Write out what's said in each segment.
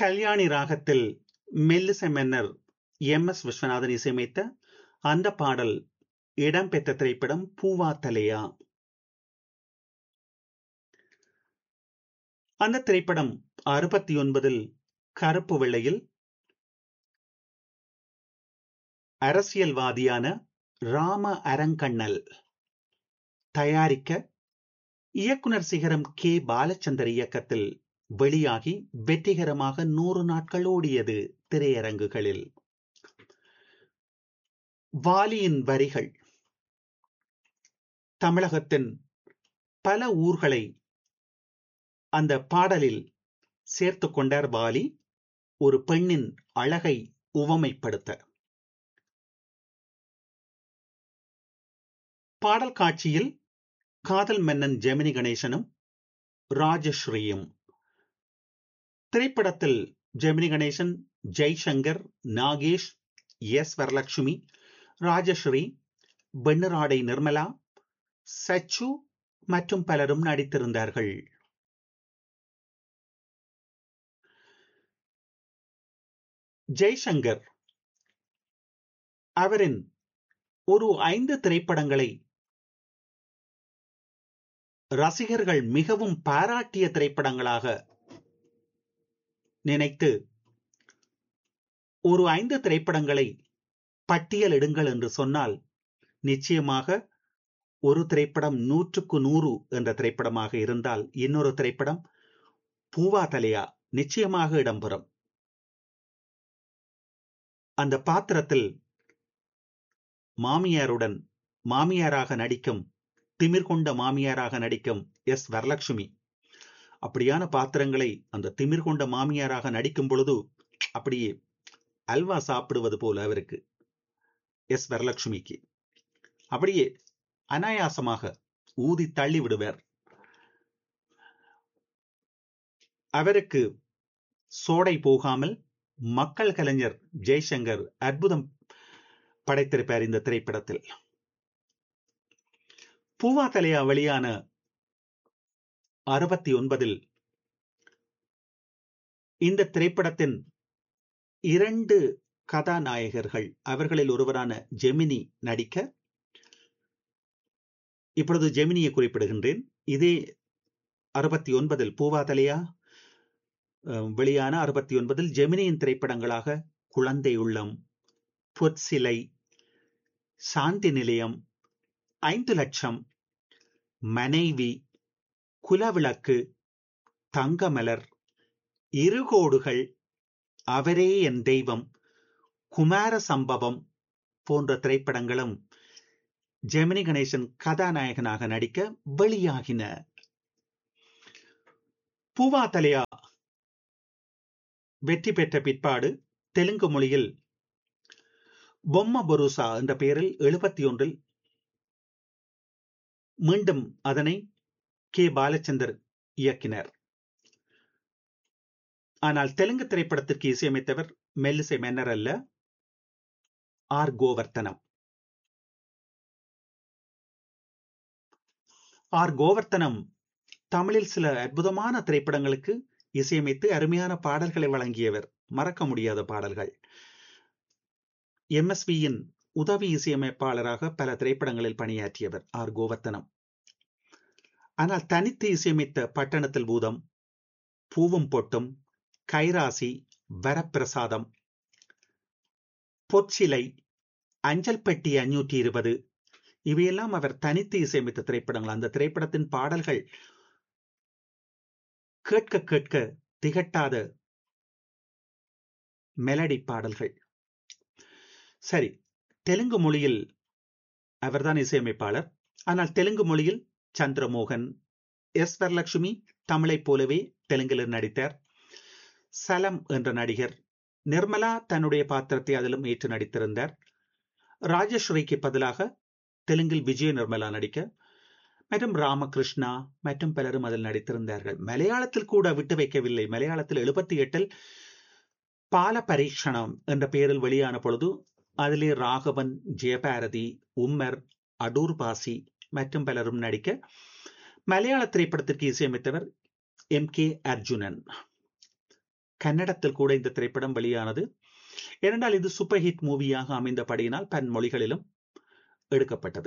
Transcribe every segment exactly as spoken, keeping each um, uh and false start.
கல்யாணி ராகத்தில் மெல்லிசை மன்னர் எம் எஸ் விஸ்வநாதன் இசையமைத்த அந்த பாடல் இடம்பெற்ற திரைப்படம் பூவா தலையா. அந்த திரைப்படம் அறுபத்தி ஒன்பதில் கருப்பு வெள்ளையில் அரசியல்வாதியான ராம அரங்கண்ணல் தயாரிக்க இயக்குனர் சிகரம் கே பாலச்சந்தர் இயக்கத்தில் வெளியாகி வெற்றிகரமாக நூறு நாட்கள் ஓடியது திரையரங்குகளில். வாலியின் வரிகள் தமிழகத்தின் பல ஊர்களை அந்த பாடலில் சேர்த்து கொண்டார் வாலி, ஒரு பெண்ணின் அழகை உவமைப்படுத்த. பாடல் காட்சியில் காதல் மன்னன் ஜெமினி கணேசனும் ராஜஸ்ரீயும். திரைப்படத்தில் ஜெமினி கணேசன், ஜெய்சங்கர், நாகேஷ், எஸ் வரலட்சுமி, ராஜஸ்ரீ, வெண்ணிராடை நிர்மலா, சச்சு மற்றும் பலரும் நடித்திருந்தார்கள். ஜெய்சங்கர் அவரின் ஒரு ஐந்து திரைப்படங்களை ரசிகர்கள் மிகவும் பாராட்டிய திரைப்படங்களாக நினைத்து ஒரு ஐந்து திரைப்படங்களை பட்டியலிடுங்கள் என்று சொன்னால் நிச்சயமாக ஒரு திரைப்படம் நூற்றுக்கு நூறு என்ற திரைப்படமாக இருந்தால் இன்னொரு திரைப்படம் பூவா தலையா நிச்சயமாக இடம்பெறும். அந்த பாத்திரத்தில் மாமியாருடன் மாமியாராக நடிக்கும், திமிர் கொண்ட மாமியாராக நடிக்கும் எஸ் வரலட்சுமி. அப்படியான பாத்திரங்களை அந்த திமிர் கொண்ட மாமியாராக நடிக்கும் பொழுது அப்படியே அல்வா சாப்பிடுவது போல அவருக்கு, எஸ் வரலட்சுமிக்கு அப்படியே அனாயாசமாக ஊதி தள்ளி விடுவார். அவருக்கு சோடை போகாமல் மக்கள் கலைஞர் ஜெய்சங்கர் அற்புதம் படைத்திருப்பார் இந்த திரைப்படத்தில். பூவா தலையா வெளியான அறுபத்தி ஒன்பதில் இந்த திரைப்படத்தின் இரண்டு கதாநாயகர்கள், அவர்களில் ஒருவரான ஜெமினி நடிக்க, இப்பொழுது ஜெமினியை குறிப்பிடுகின்றேன். இதே அறுபத்தி ஒன்பதில் பூவா தலையா வெளியான அறுபத்தி ஒன்பதில் ஜெமினியின் திரைப்படங்களாக குழந்தை உள்ளம், பொற்சிலை, சாந்தி நிலையம், ஐந்து லட்சம், மனைவி, குலவிளக்கு, தங்கமலர், இருகோடுகள், அவரே என் தெய்வம், குமார சம்பவம் போன்ற திரைப்படங்களும் ஜெமினி கணேசன் கதாநாயகனாக நடிக்க வெளியாகின. பூவா தலையா வெற்றி பெற்ற பிற்பாடு தெலுங்கு மொழியில் பொம்ம பொருசா என்ற பெயரில் எழுபத்தி ஒன்றில் மீண்டும் அதனை கே பாலச்சந்தர் இயக்கினர். ஆனால் தெலுங்கு திரைப்படத்திற்கு இசையமைத்தவர் மெல்லிசை மன்னர் அல்ல, ஆர் கோவர்த்தனம். ஆர் கோவர்த்தனம் தமிழில் சில அற்புதமான திரைப்படங்களுக்கு இசையமைத்து அருமையான பாடல்களை வழங்கியவர், மறக்க முடியாத பாடல்கள். எம் எஸ் வியின் உதவி இசையமைப்பாளராக பல திரைப்படங்களில் பணியாற்றியவர் ஆர் கோவர்த்தனம். ஆனால் தனித்து இசையமைத்த பட்டணத்தில் பூதம், பூவும் பொட்டும், கைராசி, வரப்பிரசாதம், பொற்சிலை, அஞ்சல் பெட்டி அஞ்சூற்றி இருபது, இவையெல்லாம் அவர் தனித்து இசையமைத்த திரைப்படங்கள். அந்த திரைப்படத்தின் பாடல்கள் கேட்க கேட்க திகட்டாத மெலடி பாடல்கள். சரி, தெலுங்கு மொழியில் அவர்தான் இசையமைப்பாளர். ஆனால் தெலுங்கு மொழியில் சந்திரமோகன், எஸ் வரலட்சுமி தமிழை போலவே தெலுங்கில் நடித்தார். சலம் என்ற நடிகர், நிர்மலா தன்னுடைய பாத்திரத்தை அதிலும் ஏற்று நடித்திருந்தார். ராஜஸ்ரீக்கு பதிலாக தெலுங்கில் விஜய நிர்மலா நடிக்க, மற்றும் ராமகிருஷ்ணா மற்றும் பலரும் அதில் நடித்திருந்தார்கள். மலையாளத்தில் கூட விட்டு வைக்கவில்லை. மலையாளத்தில் எழுபத்தி எட்டில் பால பரீட்சணம் என்ற பெயரில் வெளியான பொழுது அதிலே ராகவன், ஜெயபாரதி, உம்மர், அடூர் பாசி மற்றும் பலரும் நடிக்க, மலையாள திரைப்படத்திற்கு இசையமைத்தவர் எம் கே அர்ஜுனன். கன்னடத்தில் கூட இந்த திரைப்படம் வெளியானது. ஏனென்றால் இது சூப்பர் ஹிட் மூவியாக அமைந்தபடியினால் பன் மொழிகளிலும் எடுக்கப்பட்டது.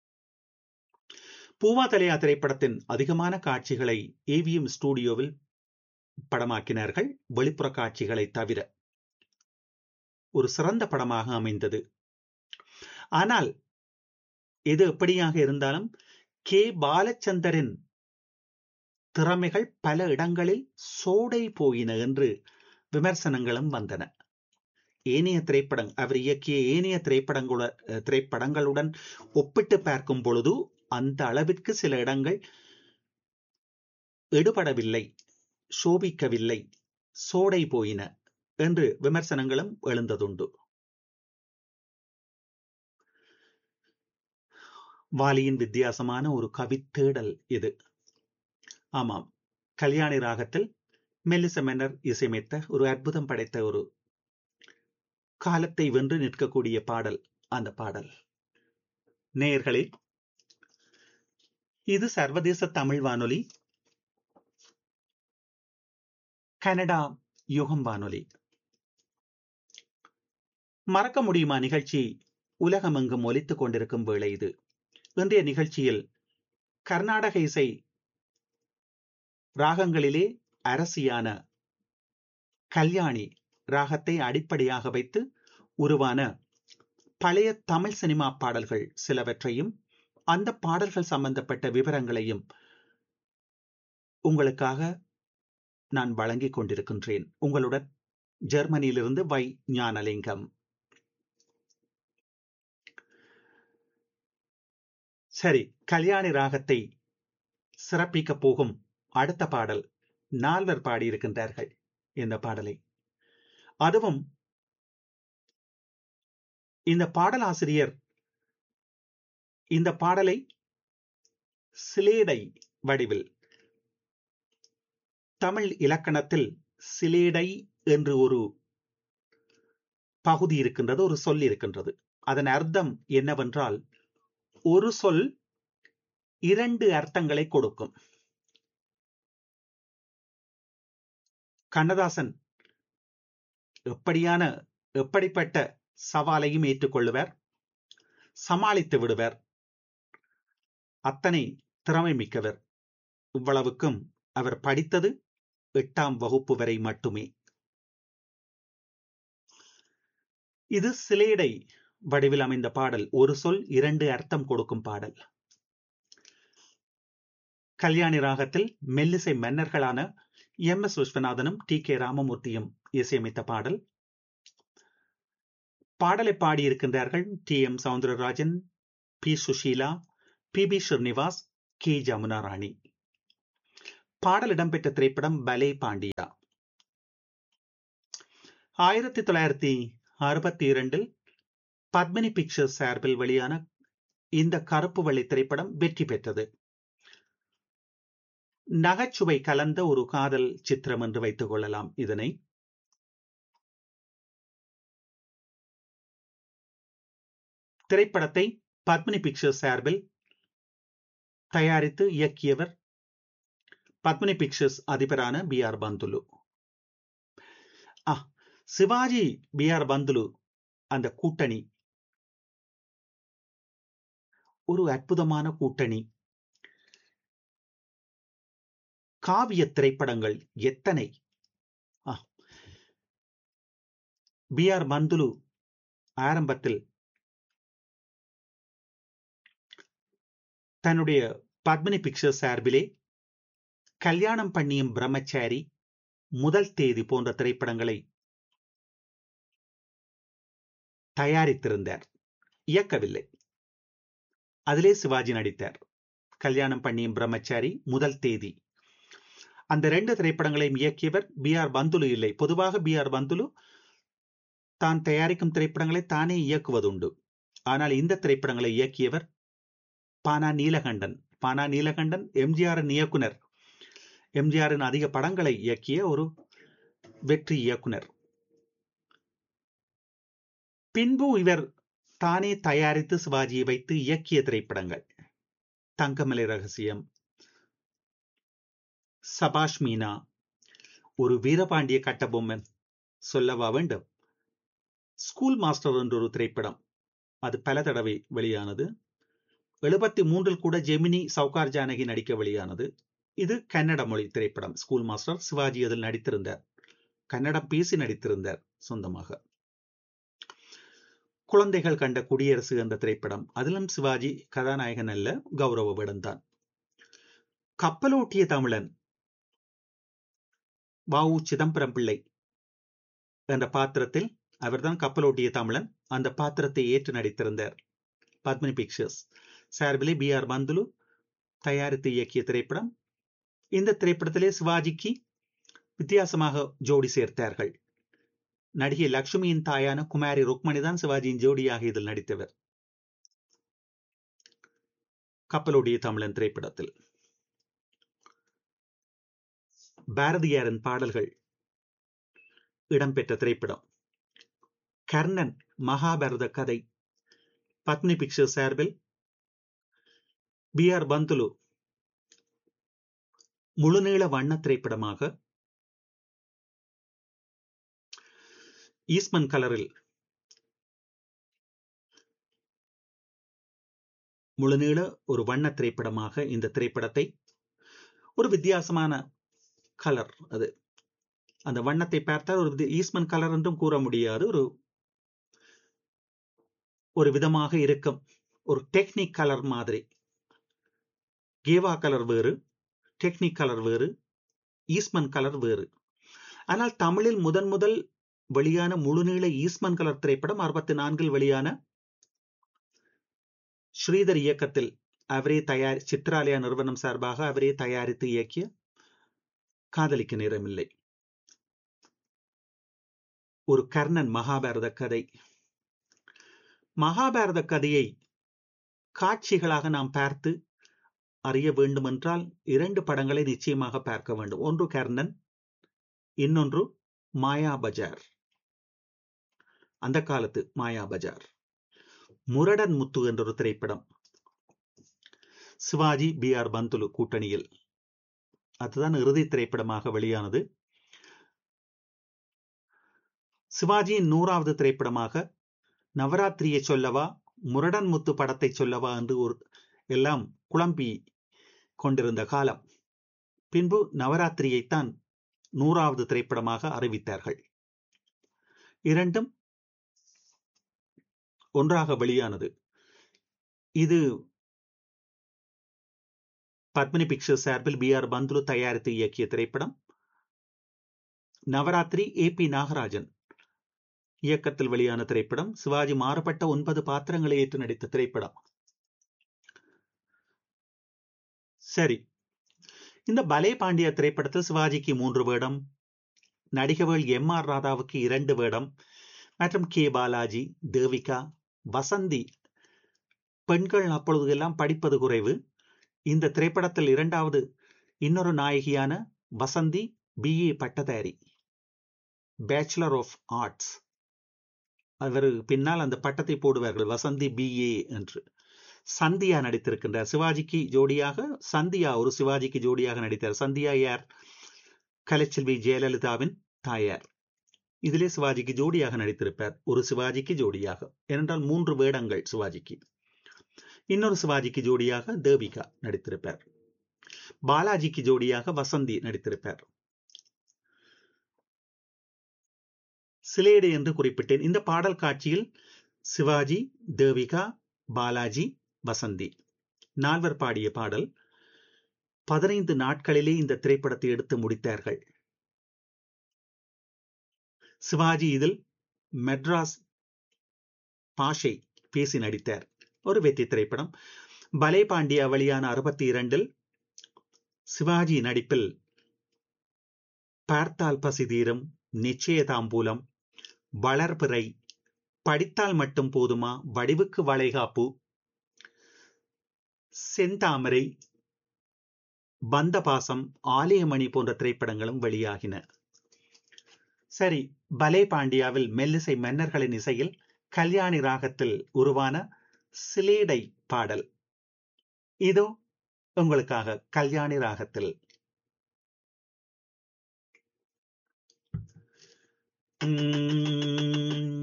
பூவா தலையா திரைப்படத்தின் அதிகமான காட்சிகளை ஏவிஎம் ஸ்டுடியோவில் படமாக்கினார்கள். வெளிப்புற காட்சிகளை தவிர ஒரு சிறந்த படமாக அமைந்தது. ஆனால் எது எப்படியாக இருந்தாலும் கே பாலச்சந்தரின் திறமைகள் பல இடங்களில் சோடை போயின என்று விமர்சனங்களும் வந்தன. ஏனைய திரைப்படம் அவர் இயக்கிய ஏனைய திரைப்படங்கள திரைப்படங்களுடன் ஒப்பிட்டு பார்க்கும் பொழுது அந்த அளவிற்கு சில இடங்கள் எடுபடவில்லை, சோபிக்கவில்லை, சோடை போயின என்று விமர்சனங்களும் எழுந்ததுண்டு. வாலியின் வித்தியாசமான ஒரு கவித்தேடல் இது. ஆமாம், கல்யாணி ராகத்தில் மெல்லிச மன்னர் இசையமைத்த ஒரு அற்புதம் படைத்த ஒரு காலத்தை வென்று நிற்கக்கூடிய பாடல் அந்த பாடல். நேயர்களே, இது சர்வதேச தமிழ் வானொலி, கனடா யுகம் வானொலி. மறக்க முடியுமா நிகழ்ச்சி உலகமெங்கும் ஒலித்துக் கொண்டிருக்கும் வேளை இது. இன்றைய நிகழ்ச்சியில் கர்நாடக இசை ராகங்களிலே அரசியான கல்யாணி ராகத்தை அடிப்படையாக வைத்து உருவான பழைய தமிழ் சினிமா பாடல்கள் சிலவற்றையும் அந்த பாடல்கள் சம்பந்தப்பட்ட விவரங்களையும் உங்களுக்காக நான் வழங்கிக் கொண்டிருக்கின்றேன். உங்களுடன் ஜெர்மனியிலிருந்து வை ஞானலிங்கம். சரி, கல்யாணி ராகத்தை சிறப்பிக்க போகும் அடுத்த பாடல் நால்வர் பாடியிருக்கின்றார்கள் இந்த பாடலை. அதுவும் இந்த பாடலாசிரியர் இந்த பாடலை சிலேடை வடிவில், தமிழ் இலக்கணத்தில் சிலேடை என்று ஒரு பகுதி இருக்கின்றது, ஒரு சொல் இருக்கின்றது. அதன் அர்த்தம் என்னவென்றால், ஒரு சொல் இரண்டு அர்த்தங்களை கொடுக்கும். கண்ணதாசன் எப்படியான எப்படிப்பட்ட சவாலையும் ஏற்றுக்கொள்ளுவர், சமாளித்து விடுவர். அத்தனை திறமை மிக்கவர். இவ்வளவுக்கும் அவர் படித்தது எட்டாம் வகுப்பு வரை மட்டுமே. இது சிலேடை வடிவில் அமைந்த பாடல், ஒரு சொல் இரண்டு அர்த்தம் கொடுக்கும் பாடல். கல்யாணி ராகத்தில் மெல்லிசை மன்னர்களான எம் எஸ் விஸ்வநாதனும் டி கே ராமமூர்த்தியும் இசையமைத்த பாடல். பாடலை பாடியிருக்கின்றார்கள் D M Soundararajan, B Sushila, B B Srinivas, K Jamuna ராணி. பாடல் இடம்பெற்ற திரைப்படம் பலே பாண்டியா. ஆயிரத்தி தொள்ளாயிரத்தி அறுபத்தி இரண்டில் பத்மினி பிக்சர்ஸ் சார்பில் வெளியான இந்த கருப்பு வெள்ளை திரைப்படம் வெற்றி பெற்றது. நகைச்சுவை கலந்த ஒரு காதல் சித்திரம் என்று வைத்துக் கொள்ளலாம் இதனை. திரைப்படத்தை பத்மினி பிக்சர்ஸ் சார்பில் தயாரித்து இயக்கியவர் Padmini pictures அதிபரான B R Pantulu. Sivaji B R Pantulu அந்த கூட்டணி ஒரு அற்புதமான கூட்டணி. காவிய திரைப்படங்கள் எத்தனை! பி ஆர் பந்துலு ஆரம்பத்தில் தன்னுடைய பத்மினி பிக்சர்ஸ் சார்பிலே கல்யாணம் பண்ணியும் பிரம்மச்சாரி, முதல் தேதி போன்ற திரைப்படங்களை தயாரித்திருந்தார், இயக்கவில்லை. அதிலே சிவாஜி நடித்தார். கல்யாணம் பண்ணியும் பிரம்மச்சாரி, முதல் தேதி, அந்த ரெண்டு திரைப்படங்களையும் இயக்கியவர் பி ஆர் பந்துலு இல்லை. பொதுவாக பி ஆர் பந்துலு தான் தயாரிக்கும் திரைப்படங்களை தானே இயக்குவதுண்டு. ஆனால் இந்த திரைப்படங்களை இயக்கியவர் பானா நீலகண்டன். பானா நீலகண்டன் எம்ஜிஆரின் இயக்குனர். எம்ஜிஆரின் அதிக படங்களை இயக்கிய ஒரு வெற்றி இயக்குனர். பின்பு இவர் தானே தயாரித்து சிவாஜியை வைத்து இயக்கிய திரைப்படங்கள் தங்கமலை ரகசியம், சபாஷ் மீனா, ஒரு வீரபாண்டிய கட்டபொம்மன் சொல்லவா வேண்டும்? ஸ்கூல் மாஸ்டர் என்ற ஒரு திரைப்படம், அது பல தடவை வெளியானது. எழுபத்தி மூன்றில் கூட ஜெமினி சவுகார் ஜானகி நடிக்க வெளியானது. இது கன்னட மொழி திரைப்படம். ஸ்கூல் மாஸ்டர் சிவாஜி அதில் நடித்திருந்தார். கன்னடம் பேசி நடித்திருந்தார் சொந்தமாக. குழந்தைகள் கண்ட குடியரசு என்ற திரைப்படம், அதிலும் சிவாஜி கதாநாயகன் அல்ல, கௌரவ வேடம்தான். கப்பலோட்டிய தமிழன் வ உ சிதம்பரம் பிள்ளை என்ற பாத்திரத்தில், அவர்தான் கப்பலோட்டிய தமிழன், அந்த பாத்திரத்தை ஏற்று நடித்திருந்தார். பத்மினி பிக்சர்ஸ் சார்பிலே பி ஆர் பந்துலு தயாரித்து இயக்கிய திரைப்படம். இந்த திரைப்படத்திலே சிவாஜிக்கு வித்தியாசமாக ஜோடி சேர்த்தார்கள். நடிகை லட்சுமியின் தாயான குமாரி ருக்மணி தான் சிவாஜியின் ஜோடியாக இதில் நடித்தவர். கப்பலோடிய தமிழன் திரைப்படத்தில் பாரதியாரின் பாடல்கள் இடம்பெற்ற திரைப்படம். கர்ணன் மகாபாரத கதை, பத்மினி பிக்சர்ஸ் சார்பில் பி ஆர் பந்துலு முழுநீள வண்ண திரைப்படமாக ஈஸ்மன் கலரில் முழுநீள ஒரு வண்ண திரைப்படமாக இந்த திரைப்படத்தை, ஒரு வித்தியாசமான கலர் அது, அந்த வண்ணத்தை பார்த்தால் ஒரு ஈஸ்மன் கலர் என்றும் கூற முடியாது, ஒரு ஒரு விதமாக இருக்கும், ஒரு டெக்னிக் கலர் மாதிரி. கேவா கலர் வேறு, டெக்னிக் கலர் வேறு, ஈஸ்மன் கலர் வேறு. ஆனால் தமிழில் முதன் முதல் வெளியான முழுநீள ஈஸ்மன் கலர் திரைப்படம் அறுபத்தி நான்கில் வெளியான ஸ்ரீதர் இயக்கத்தில் அவரே தயார் சித்ராலயா நிறுவனம் சார்பாக அவரே தயாரித்து இயக்கிய காதலிக்க நேரமில்லை. ஒரு கர்ணன் மகாபாரத கதை. மகாபாரத கதையை காட்சிகளாக நாம் பார்த்து அறிய வேண்டும் என்றால் இரண்டு படங்களை நிச்சயமாக பார்க்க வேண்டும். ஒன்று கர்ணன், இன்னொன்று மாயா பஜார். அந்த காலத்து மாயா பஜார். முரடன் முத்து என்ற ஒரு திரைப்படம், சிவாஜி பி ஆர் பந்துலு கூட்டணியில், அதுதான் இறுதி திரைப்படமாக வெளியானது. சிவாஜியின் நூறாவது திரைப்படமாக நவராத்திரியை சொல்லவா, முரடன் முத்து படத்தை சொல்லவா என்று ஒரு எல்லாம் குழம்பி கொண்டிருந்த காலம். பின்பு நவராத்திரியைத்தான் நூறாவது திரைப்படமாக அறிவித்தார்கள். இரண்டும் ஒன்றாக வெளியானது. இது பத்மினி பிக்சர்ஸ் சார்பில் பி ஆர் பந்துலு தயாரித்து இயக்கிய திரைப்படம். நவராத்திரி ஏ பி நாகராஜன் இயக்கத்தில் வெளியான திரைப்படம். சிவாஜி மாறுபட்ட ஒன்பது பாத்திரங்களை ஏற்று நடித்த திரைப்படம். சரி, இந்த பலே பாண்டியா திரைப்படத்தில் சிவாஜிக்கு மூன்று வேடம், நடிகர்கள் எம் ஆர் ராதாவுக்கு இரண்டு வேடம், மற்றும் கே பாலாஜி, தேவிகா, வசந்தி. பெண்கள் அப்பொழுது எல்லாம் படிப்பது குறைவு. இந்த திரைப்படத்தில் இரண்டாவது இன்னொரு நாயகியான வசந்தி பி ஏ பட்டதாரி, பேச்சுலர் ஆஃப் ஆர்ட்ஸ். அவர் பின்னால் அந்த பட்டத்தை போடுவார்கள், வசந்தி பி ஏ என்று. சந்தியா நடித்திருக்கின்றார் சிவாஜிக்கு ஜோடியாக. சந்தியா ஒரு சிவாஜிக்கு ஜோடியாக நடித்தார். சந்தியா யார்? கலைச்செல்வி ஜெயலலிதாவின் தாயார். இதிலே சிவாஜிக்கு ஜோடியாக நடித்திருப்பார், ஒரு சிவாஜிக்கு ஜோடியாக. ஏனென்றால் மூன்று வேடங்கள் சிவாஜிக்கு. இன்னொரு சிவாஜிக்கு ஜோடியாக தேவிகா நடித்திருப்பார். பாலாஜிக்கு ஜோடியாக வசந்தி நடித்திருப்பார். சிலேடு என்று குறிப்பிட்டேன். இந்த பாடல் காட்சியில் சிவாஜி, தேவிகா, பாலாஜி, வசந்தி நால்வர் பாடிய பாடல். பதினைந்து நாட்களிலே இந்த திரைப்படத்தை எடுத்து முடித்தார்கள். சிவாஜி இதில் மெட்ராஸ் பாஷை பேசி நடித்தார். ஒரு வெற்றி திரைப்படம். பலே பாண்டியா வெளியான அறுபத்தி இரண்டில் சிவாஜி நடிப்பில் பார்த்தால் பசிதீரம், நிச்சயதாம்பூலம், வளர்பிறை, படித்தால் மட்டும் போதுமா, வடிவுக்கு வளைகாப்பு, செந்தாமரை, பந்தபாசம், ஆலயமணி போன்ற திரைப்படங்களும் வெளியாகின. சரி, பலே பாண்டியாவில் மெல்லிசை மன்னர்களின் இசையில் கல்யாணி ராகத்தில் உருவான சிலேடை பாடல் இதோ உங்களுக்காக. கல்யாணி ராகத்தில் உம்,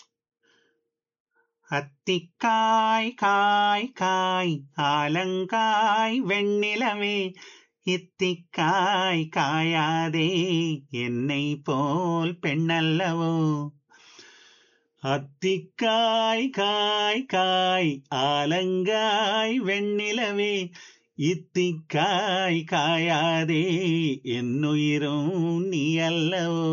அத்திக்காய் காய் காய் ஆலங்காய் வெண்ணிலவே இத்திக்காய் காயாதே என்னை போல் பெண்ணல்லவோ. அத்திக்காய் காய் காய் ஆலங்காய் வெண்ணிலவே இத்திக்காய் காயாதே என்னுயிரும் நீ அல்லவோ.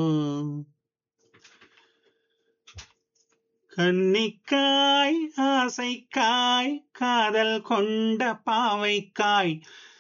கன்னிக்காய் ஆசைக்காய் காதல் கொண்ட பாவைக்காய்